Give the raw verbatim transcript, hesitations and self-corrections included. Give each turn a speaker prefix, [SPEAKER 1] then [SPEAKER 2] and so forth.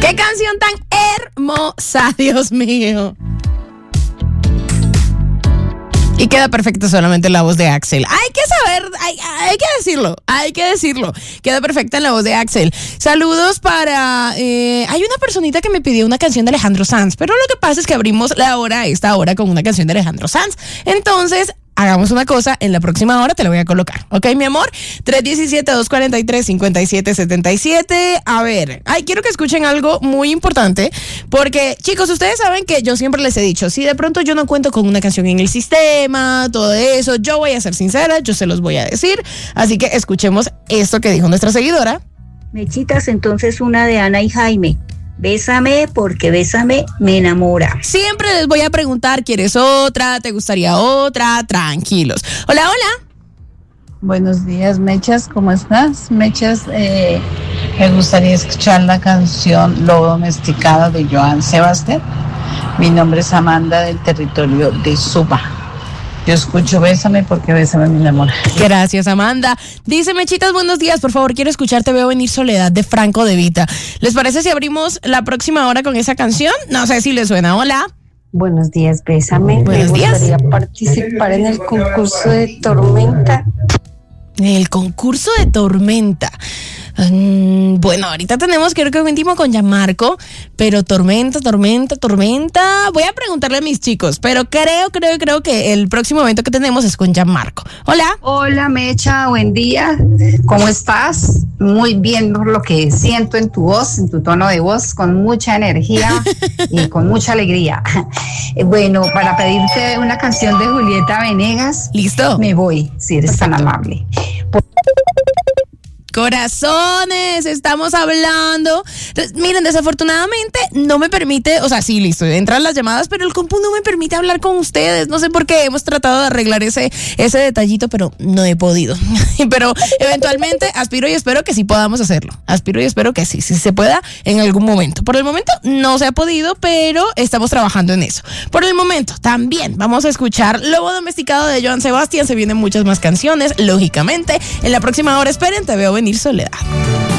[SPEAKER 1] ¡Qué canción tan hermosa, Dios mío! Y queda perfecta solamente en la voz de Axel. Hay que saber, hay, hay que decirlo, hay que decirlo. Queda perfecta en la voz de Axel. Saludos para... Eh, hay una personita que me pidió una canción de Alejandro Sanz, pero lo que pasa es que abrimos la hora, esta hora, con una canción de Alejandro Sanz. Entonces... hagamos una cosa, en la próxima hora te la voy a colocar, ¿ok, mi amor? tres uno siete, dos cuatro tres, cinco siete siete siete. A ver, ay, quiero que escuchen algo muy importante, porque, chicos, ustedes saben que yo siempre les he dicho, si de pronto yo no cuento con una canción en el sistema, todo eso, yo voy a ser sincera, yo se los voy a decir, así que escuchemos esto que dijo nuestra seguidora.
[SPEAKER 2] Mechitas, entonces una de Ana y Jaime. Bésame porque bésame me enamora.
[SPEAKER 1] Siempre les voy a preguntar, ¿quieres otra? ¿Te gustaría otra? Tranquilos. Hola, hola.
[SPEAKER 3] Buenos días, Mechas, ¿cómo estás? Mechas, eh, me gustaría escuchar la canción Lo Domesticado de Joan Sebastián. Mi nombre es Amanda, del territorio de Suba. Yo escucho Bésame porque bésame me enamora.
[SPEAKER 1] Gracias, Amanda. Dice Mechitas, buenos días, por favor, quiero escucharte Veo Venir Soledad de Franco De Vita. ¿Les parece si abrimos la próxima hora con esa canción? No sé si les suena. Hola.
[SPEAKER 4] Buenos días, Bésame.
[SPEAKER 1] Buenos
[SPEAKER 4] me
[SPEAKER 1] días.
[SPEAKER 4] gustaría participar en el concurso de Tormenta.
[SPEAKER 1] El concurso de Tormenta. Um, bueno, ahorita tenemos, creo que un íntimo con Gianmarco, pero Tormenta, Tormenta, Tormenta. Voy a preguntarle a mis chicos, pero creo, creo, creo que el próximo evento que tenemos es con Gianmarco. Hola.
[SPEAKER 5] Hola, Mecha, buen día. ¿Cómo estás? Muy bien por lo que siento en tu voz, en tu tono de voz, con mucha energía y con mucha alegría. Bueno, para pedirte una canción de Julieta Venegas.
[SPEAKER 1] Listo.
[SPEAKER 5] Me voy, si eres tan amable. Por-
[SPEAKER 1] Corazones, estamos hablando. Miren, desafortunadamente no me permite, o sea, sí, listo, entran las llamadas, pero el compu no me permite hablar con ustedes. No sé por qué, hemos tratado de arreglar ese, ese detallito, pero no he podido. Pero eventualmente aspiro y espero que sí podamos hacerlo. Aspiro y espero que sí, sí se pueda en algún momento. Por el momento no se ha podido, pero estamos trabajando en eso. Por el momento también vamos a escuchar Lobo Domesticado de Joan Sebastián. Se vienen muchas más canciones, lógicamente. En la próxima hora, esperen, te veo venir Soledad.